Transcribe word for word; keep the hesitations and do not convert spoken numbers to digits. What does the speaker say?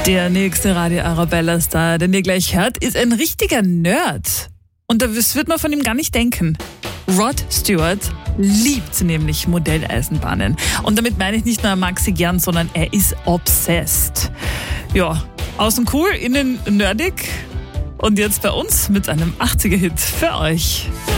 Der nächste Radio Arabella-Star, den ihr gleich hört, ist ein richtiger Nerd. Und das wird man von ihm gar nicht denken. Rod Stewart liebt nämlich Modelleisenbahnen. Und damit meine ich nicht nur, er mag sie gern, sondern er ist obsessed. Ja, außen cool, innen nerdig. Und jetzt bei uns mit einem achtziger-Hit für euch.